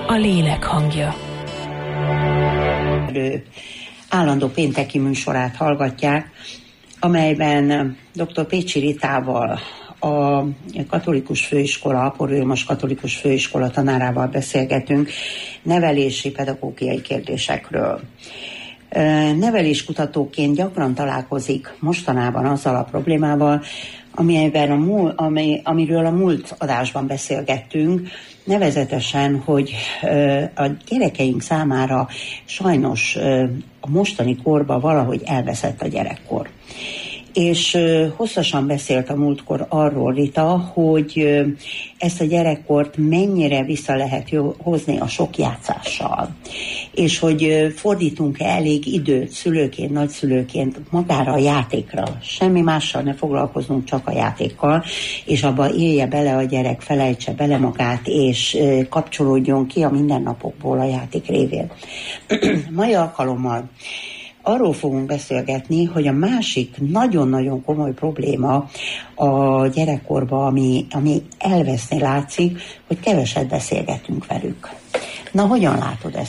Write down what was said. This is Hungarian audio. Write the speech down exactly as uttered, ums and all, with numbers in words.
A lélek hangja. Állandó pénteki műsorát hallgatják, amelyben dr. Pécsi Ritával, a katolikus főiskola, Apor Vilmos katolikus főiskola tanárával beszélgetünk nevelési, pedagógiai kérdésekről. Neveléskutatóként gyakran találkozik mostanában azzal a problémával, amelyben a múl, ami, amiről a múlt adásban beszélgettünk, nevezetesen, hogy a gyerekeink számára sajnos a mostani korban valahogy elveszett a gyerekkor. És hosszasan beszélt a múltkor arról Rita, hogy ezt a gyerekkort mennyire vissza lehet hozni a sok játszással. És hogy fordítunk-e elég időt szülőként, nagyszülőként magára a játékra. Semmi mással ne foglalkoznunk, csak a játékkal, és abba élje bele a gyerek, felejtse bele magát, és kapcsolódjon ki a mindennapokból a játék révén. Mai alkalommal arról fogunk beszélgetni, hogy a másik nagyon-nagyon komoly probléma a gyerekkorban, ami, ami elveszni látszik, hogy keveset beszélgetünk velük. Na, hogyan látod ezt?